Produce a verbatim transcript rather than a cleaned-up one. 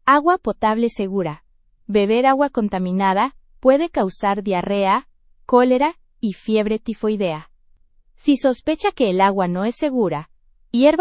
Agua potable segura. Beber agua contaminada puede causar diarrea, cólera y fiebre tifoidea. Si sospecha que el agua no es segura, hierva